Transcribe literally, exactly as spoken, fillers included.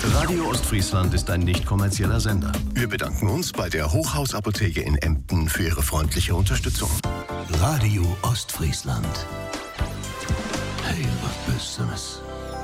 Radio Ostfriesland ist ein nicht kommerzieller Sender. Wir bedanken uns bei der Hochhausapotheke in Emden für ihre freundliche Unterstützung. Radio Ostfriesland. Heel wat Besseres.